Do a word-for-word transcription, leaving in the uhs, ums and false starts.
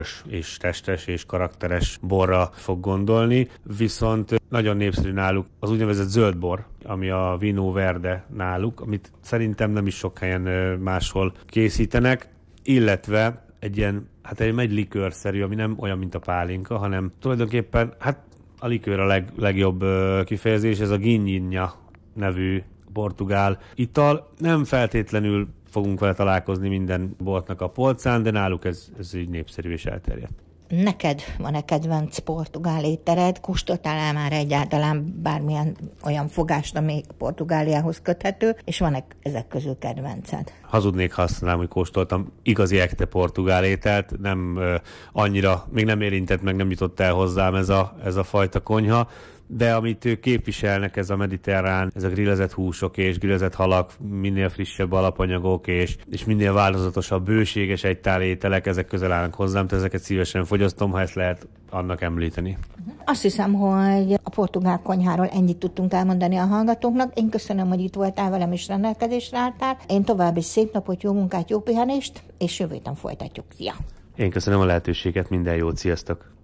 és testes és karakteres borra fog gondolni, viszont nagyon népszerű náluk az úgynevezett zöld bor, ami a Vino Verde náluk, amit szerintem nem is sok helyen máshol készítenek, illetve egy ilyen, hát egy, egy likőrszerű, ami nem olyan, mint a pálinka, hanem tulajdonképpen, hát a likőr a leg, legjobb kifejezés, ez a Ginhinha nevű portugál ital. Nem feltétlenül fogunk vele találkozni minden boltnak a polcán, de náluk ez, ez így népszerű és elterjedt. Neked van-e kedvenc portugál éttered? Kóstoltál már egyáltalán bármilyen olyan fogást, ami Portugáliához köthető, és van-e ezek közül kedvenced? Hazudnék, ha azt mondanám, hogy kóstoltam igazi ekte portugál ételt, nem uh, annyira, még nem érintett meg, nem jutott el hozzám ez a, ez a fajta konyha, de amit ők képviselnek, ez a mediterrán, ez a grillezett húsok és grillezett halak, minél frissebb alapanyagok, és, és minél változatosabb, bőséges egytál ételek, ezek közel állnak hozzám, tehát ezeket szívesen fogyasztom, ha ezt lehet annak említeni. Azt hiszem, hogy a portugál konyháról ennyit tudtunk elmondani a hallgatóknak. Én köszönöm, hogy itt voltál velem és rendelkezésre álltál. Én további szép napot, jó munkát, jó pihenést, és jövő héten folytatjuk. Szia! Én köszönöm a lehetőséget, minden jót, sziasztok!